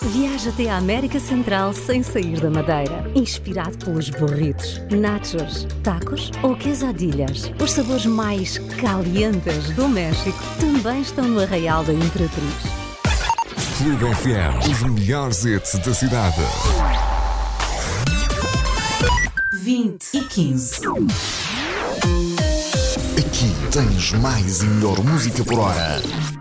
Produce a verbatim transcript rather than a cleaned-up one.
Viaja até a América Central sem sair da Madeira. Inspirado pelos burritos, nachos, tacos ou quesadillas. Os sabores mais calientes do México também estão no Arraial da Imperatriz. Clube F M, os melhores hits da cidade. vinte e quinze. Aqui tens mais e melhor música por hora.